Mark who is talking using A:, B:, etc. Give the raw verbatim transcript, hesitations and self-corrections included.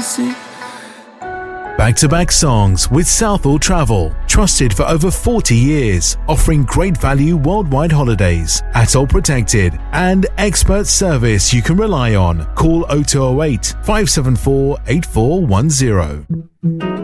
A: see.
B: Back-to-back songs with Southall Travel. Trusted for over forty years. Offering great value worldwide holidays. Atoll protected. And expert service you can rely on. Call oh two oh eight, five seven four, eight four one zero.